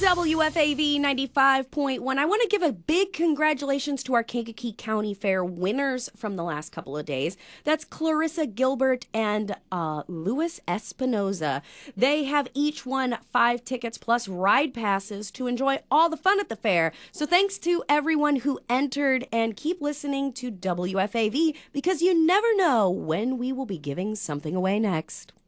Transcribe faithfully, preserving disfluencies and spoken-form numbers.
W F A V ninety-five point one. I want to give a big congratulations to our Kankakee County Fair winners from the last couple of days. That's Clarissa Gilbert and uh, Louis Espinoza. They have each won five tickets plus ride passes to enjoy all the fun at the fair. So thanks to everyone who entered, and keep listening to W F A V because you never know when we will be giving something away next.